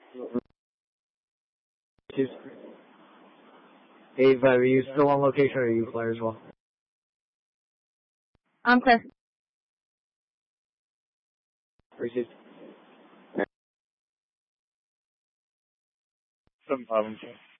Ava, are you still on location or are you clear as well? I'm clear. Received. 7-5,